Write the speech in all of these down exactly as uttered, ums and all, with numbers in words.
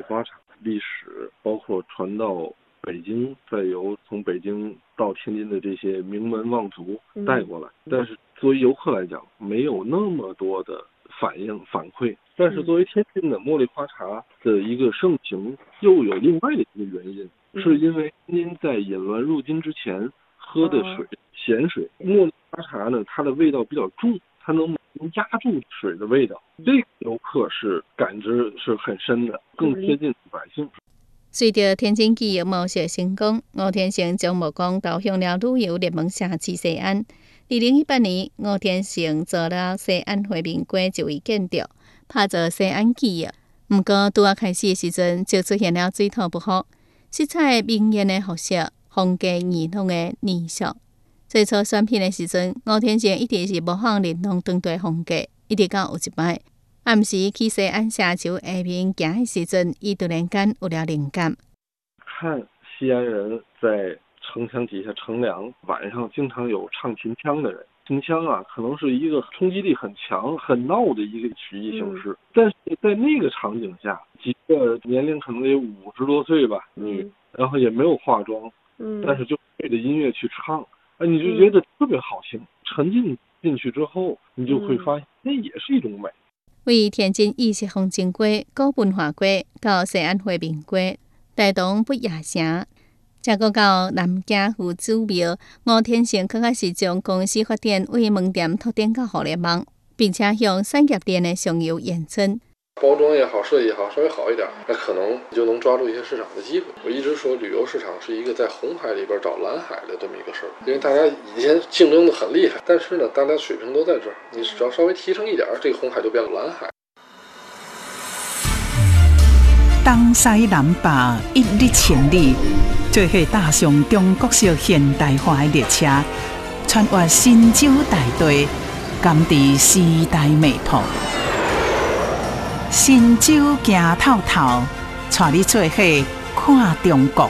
花茶历史，包括传到北京，再由从北京到天津的这些名门望族带过来。嗯、但是作为游客来讲，没有那么多的反应反馈。但是作为天津的茉莉花茶的一个盛行，又有另外的一个原因，嗯、是因为天津在引滦入津之前喝的水、哦、咸水，茉莉花茶呢，它的味道比较重，它能压住水的味道，这个游客是感知是很深的，更贴近百姓。 随着天津旅游贸易成功，吴天成将目光投向了旅游热门城市西安。二零一八年，吴天成做了西安回民街一位建筑，拍做西安记忆。不过，拄啊开始的时阵，就出现了水土不服、色彩明艳的服饰、风格异浓的泥塑。最初选品的时阵，吴天成一直是模仿玲珑当代风格，一直到有一摆，暗时去西安下桥下面行的时阵，伊突然间有了灵感。 看西安人在城墙底下乘凉，晚上经常有唱秦腔的人。秦腔啊，可能是一个冲击力很强、很闹的一个曲艺形式。嗯、但是在那个场景下，几个年龄可能得五十多岁吧，女、嗯，然后也没有化妆，嗯，但是就对着音乐去唱，啊，你就觉得特别好听。嗯、沉浸进去之后，你就会发现，那、嗯、也是一种美。 为天津意式风情街、古文化街到西安回民街，大同不夜城。再过到南京夫子庙，吴天成更开始将公司发展为门店拓展到互联网，并且向产业链的上游延伸。 包装也好，设计也好，稍微好一点，那可能就能抓住一些市场的机会。我一直说，旅游市场是一个在红海里边找蓝海的这么一个事儿，因为大家以前竞争的很厉害，但是呢，大家水平都在这儿，你只要稍微提升一点，这个红海就变了蓝海。 东西南北一日千里，做伙踏上中国式现代化的列车，穿越神州大地，感知时代美图。神州行透透，带你做伙看中国。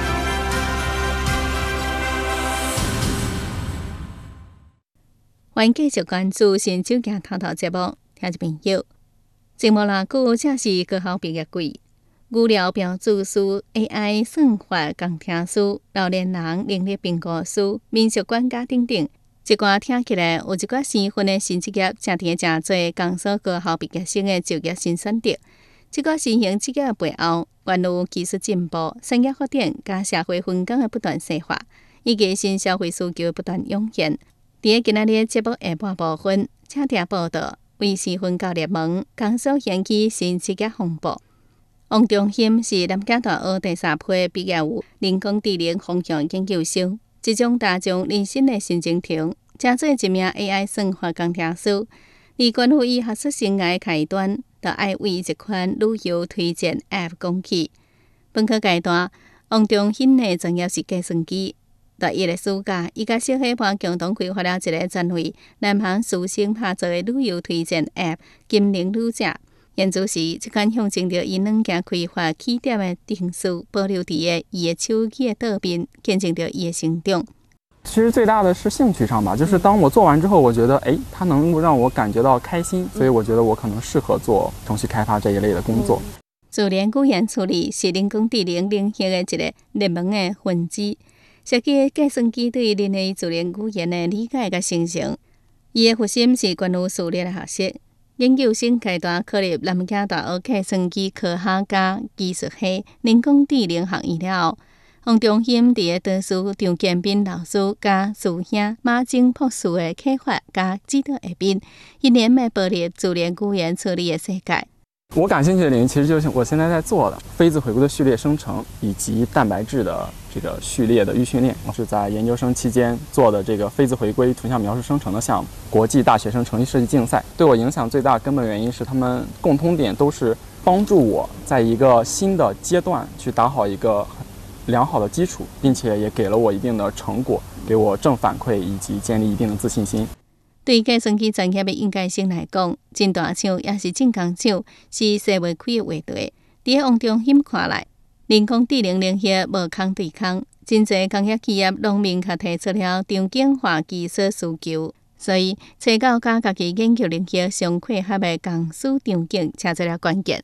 欢迎继续关注神州行透透节目，听众朋友，节目内句正是高考毕业季。语料标注师、A I 算法监听师、老年人能力评估师、民俗管家等等，一寡听起来有一寡新婚的新职业，正伫正做江苏高校毕业生的就业新选择。这个新型职业的背后，原有技术进步、产业发展加社会分工的不断细化，以及新社会需求的不断涌现。伫今仔日节目下半部分，请听报道为新婚教热门，江苏掀起新职业风暴。王忠兴是南京大学第三批毕业于人工智能方向研究生，即将踏上人生的新征程，正做一名 A I 算法工程师。而关乎伊学术生涯的开端，就爱为一款旅游推荐 App 讲起。本科阶段，王忠兴的专业是计算机。大一的暑假，伊甲小伙伴共同开发了一个专为南韩师生拍造的旅游推荐 App《金陵旅者》。研究时，这款象征着伊软件开发起点的定数保留伫个伊的手机的桌边，见证着伊的成长。 其实最大的是兴趣上吧，就是当我做完之后，我觉得，哎，它能够让我感觉到开心，所以我觉得我可能适合做程序开发这一类的工作。 自然语言处理是人工智能领域的一个热门的分支。设计计算机对人类自然语言的理解和生成，伊的核心是关于数列的学习。研究生阶段考入南京大学计算机科学加技术系人工智能学院了后，王忠兴伫个导师张建斌老师加师兄马正博士的启发加指导下边，一年迈步入自然语言处理的世界。 我感兴趣的领域其实就是我现在在做的非自回归的序列生成以及蛋白质的这个序列的预训练。我是在研究生期间做的这个非自回归图像描述生成的项目，国际大学生程序设计竞赛。对我影响最大的根本原因是他们共通点都是帮助我在一个新的阶段去打好一个良好的基础，并且也给了我一定的成果，给我正反馈以及建立一定的自信心。 对计算机专业的应届生来讲，真大厂也是正工厂，是社会开的话题。伫王忠兴看来，人工智能领域无空对空，真侪工业企业拢明确提出了场景化技术需求，所以找到甲家己研究领域相契合的公司场景，才做了关键。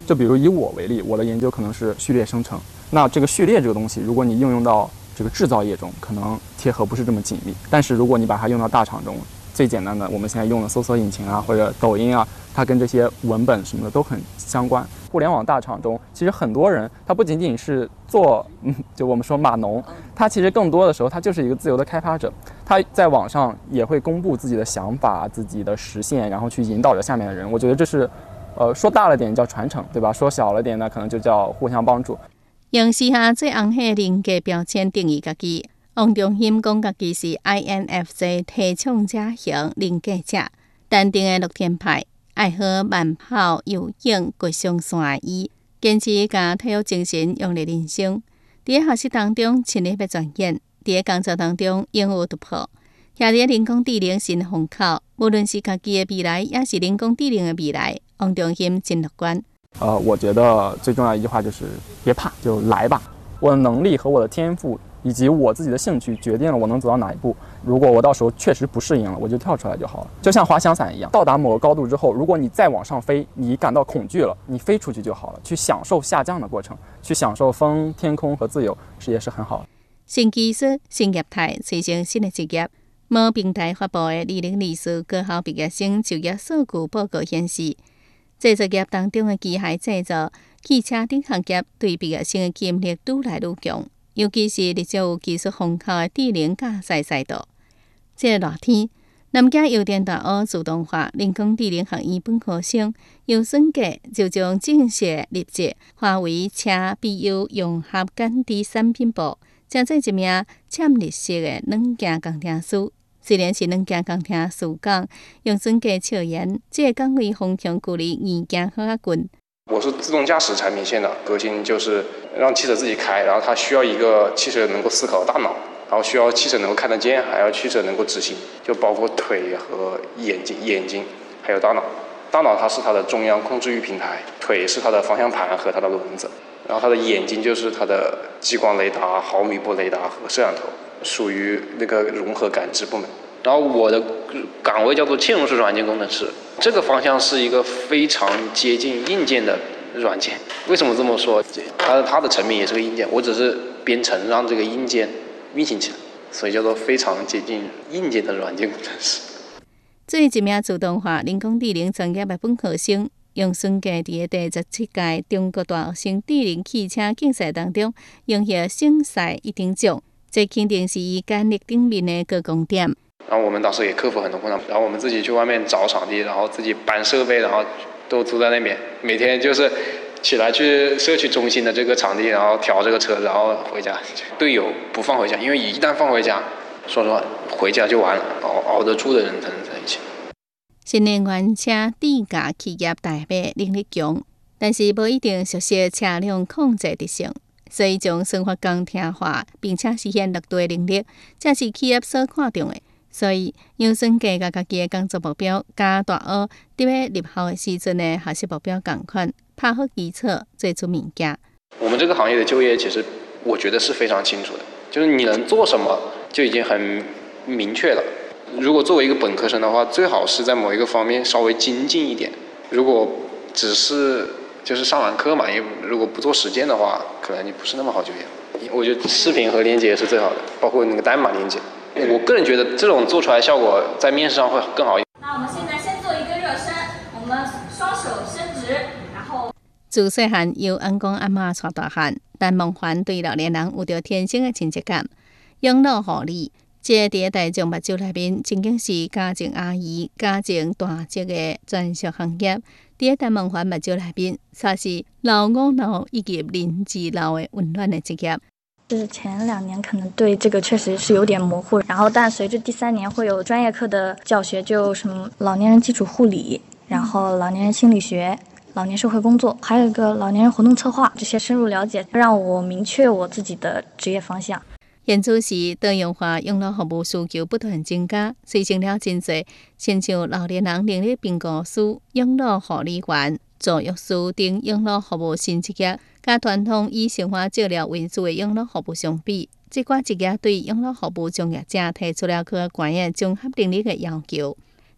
就比如以我为例，我的研究可能是序列生成，那这个序列这个东西，如果你应用到这个制造业中，可能贴合不是这么紧密。但是如果你把它用到大厂中，最简单的，我们现在用的搜索引擎啊，或者抖音啊，它跟这些文本什么的都很相关。互联网大厂中，其实很多人他不仅仅是做，嗯，就我们说码农，他其实更多的时候他就是一个自由的开发者，他在网上也会公布自己的想法、自己的实现，然后去引导着下面的人。我觉得这是，呃，说大了点叫传承，对吧？说小了点呢，可能就叫互相帮助。 用时下最红的人格标签定义家己。王中兴讲家己是 I N F J 提倡者型人格者，淡定的乐天派，爱好慢跑、游泳、过上山医，坚持将体育精神用入人生。伫咧学习当中，尽力要钻研；伫咧工作当中，勇于突破。徛伫人工智能新风口，无论是家己的未来，也是人工智能的未来，王中兴真乐观。 呃，我觉得最重要的一句话就是别怕，就来吧。我的能力和我的天赋以及我自己的兴趣决定了我能走到哪一步。如果我到时候确实不适应了，我就跳出来就好了。就像滑翔伞一样，到达某个高度之后，如果你再往上飞，你感到恐惧了，你飞出去就好了，去享受下降的过程，去享受风、天空和自由，是也是很好的。 新技术、新业态，催生新的职业。某平台发布的二零二四高校毕业生就业数据报告显示，制作业当中的机械制造、汽车等行业对毕业生的吸引力愈来愈强，尤其是日少有技术风口的智能驾驶赛道。这个热天，南加邮电大学自动化人工智能学院本科生杨顺杰就将正式入职华为车 B U 融合感知产品部，成做一名潜力式的软件工程师。虽然是软件工程师讲，杨顺杰笑言，这个岗位方向距离硬件较较近。 我是自动驾驶产品线的，核心就是让汽车自己开，然后它需要一个汽车能够思考的大脑，然后需要汽车能够看得见，还要汽车能够执行，就包括腿和眼睛、眼睛还有大脑。大脑它是它的中央控制域平台，腿是它的方向盘和它的轮子，然后它的眼睛就是它的激光雷达、毫米波雷达和摄像头，属于那个融合感知部门。然后我的岗位叫做嵌入式软件工程师，这个方向是一个非常接近硬件的软件。为什么这么说？它它的成品也是个硬件，我只是编程让这个硬件运行起来，所以叫做非常接近硬件的软件工程师。 作为一名自动化人工智能专业的本科生，杨顺杰伫第十七届中国大学生智能汽车竞赛当中，赢下省赛一等奖，这肯定是伊简历顶面的高光点。 然后我们当时也克服很多困难，然后我们自己去外面找场地，然后自己搬设备，然后都租在那边，每天就是起来去社区中心的这个场地，然后调这个车，然后回家。队友不放回家，因为一旦放回家，说实话回家就完了，熬熬得住的人才能在一起。 新能源车智驾企业大马能力强，但是无一定熟悉车辆控制特性，所以将生活工听化，并且实现落地能力，这是企业所看重的。所以，杨顺杰甲家己的工作目标，甲大学伫要入校的时阵的学习目标同款，打好基础，做出物件。 我们这个行业的就业，其实我觉得是非常清楚的，就是你能做什么就已经很明确了。如果作为一个本科生的话，最好是在某一个方面稍微精进一点。如果只是就是上完课嘛，因为如果不做实践的话，可能你不是那么好就业。我觉得视频和连接是最好的，包括那个代码连接。我个人觉得这种做出来效果在面试上会更好一点。 那我们现在先做一个热身，我们双手伸直，然后。 自细汉由阿公阿嬷带大汉，但梦幻对老年人有着天生的亲切感。养老护理，这伫大众目睭内面，曾经是家政阿姨、家政大姐的专属行业。伫但梦幻目睭内面，却是老五老以及年纪老的温暖的职业。 是前两年可能对这个确实是有点模糊，然后但随着第三年会有专业课的教学，就有什么老年人基础护理，然后老年人心理学、老年社会工作，还有一个老年人活动策划，这些深入了解，让我明确我自己的职业方向。 现主时，多样化养老服务需求不断增加，催生了真侪，亲像老年人能力评估师、养老护理员、助育师等养老服务新职业。甲传统以生活照料为主的养老服务相比，这寡职业对养老服务从业者提出了较高的综合能力的要求。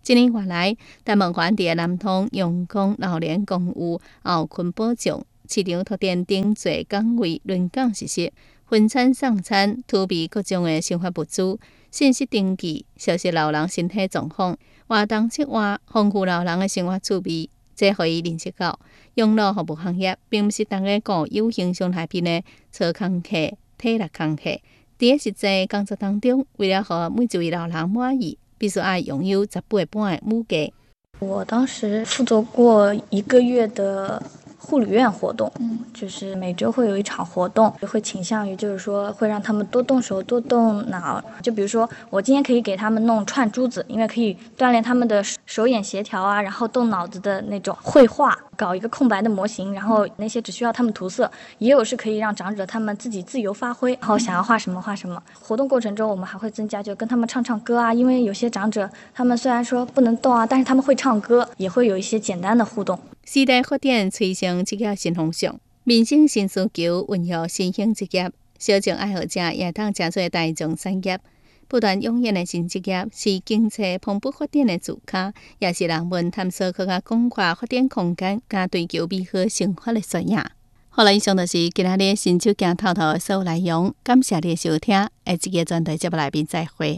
一年外来，台湾原地南通用工老年公寓后坤保障，市场拓展顶侪岗位轮岗实施，分餐送餐，储备各种的生活物资，信息登记，熟悉老人身体状况，活动策划，丰富老人的生活储备。这可以认识到，养老服务行业并不是大家固有形象内面的操工客、体力工客。在实际工作当中，为了让每一位老人满意，必须要拥有十八般的母价。 我当时负责过一个月的护理院活动，嗯，就是每周会有一场活动，会倾向于就是说会让他们多动手多动脑。就比如说我今天可以给他们弄串珠子，因为可以锻炼他们的手眼协调啊，然后动脑子的那种绘画，搞一个空白的模型，然后那些只需要他们涂色。也有是可以让长者他们自己自由发挥，然后想要画什么画什么。活动过程中我们还会增加就跟他们唱唱歌啊，因为有些长者他们虽然说不能动啊，但是他们会唱歌，也会有一些简单的互动。 时代发展催生职业新方向，民生新需求运用新兴职业，小众爱好者也当加做大众产业。不断涌现的新职业是经济蓬勃发展的主卡，也是人们探索更加广阔发展空间，加追求美好生活的缩影。好了，以上就是今仔日新手镜头头的所有内容，感谢你的收听，下一个专题节目来宾再会。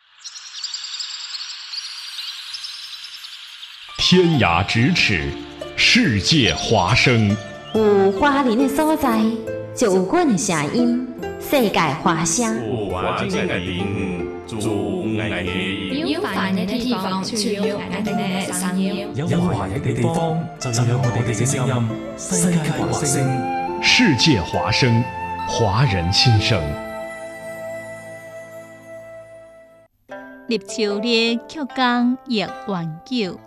天涯咫尺，世界华声。 有华人的所在，就有阮的声音。世界华声。 有华人的地方，就有爱的音。 有华人的地方，就有爱的声音。 有華人嘅地方，就有我哋嘅聲音。世界華聲， 世界華聲，華人心聲。 立秋日曲江憶願久，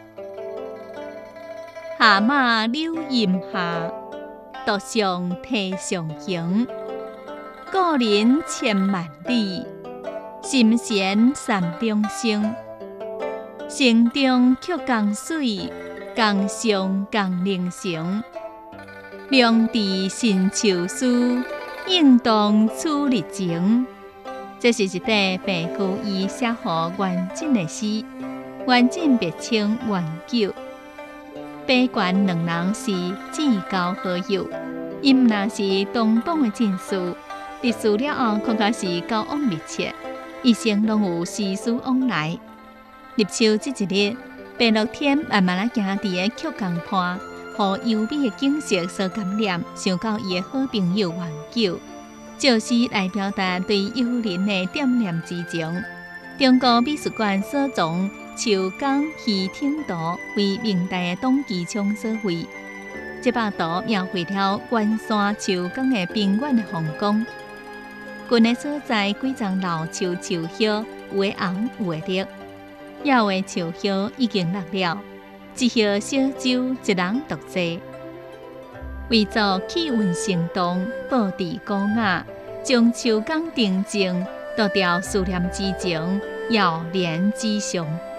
蛤蟆柳蔭下，獨上梯上行。故人千萬里，心弦山中聲。城中曲江水，江上江陵城。良地新秋思，映动此日情。这是一块白居易写予元稹的诗，元稹别称元久。白元两人是至交好友，因若是同党的战士，历史了后更加是交往密切，一生拢有诗书往来。入秋这一日，白露天慢慢啊行伫个曲江畔，予优美的景色所感染，想到伊的好朋友元久。借诗来表达对友人的惦念之情。中国美术馆所藏《秋江渔艇图》为明代的董其昌所绘。这幅图描绘了远山秋江的平远的风光。近的所在几丛老树树叶，有的红，有的绿。要的树叶已经落了，一叶小舟，一人独坐。为做气运生动，保持高雅，将秋江定静，独钓思念之情，遥连之上。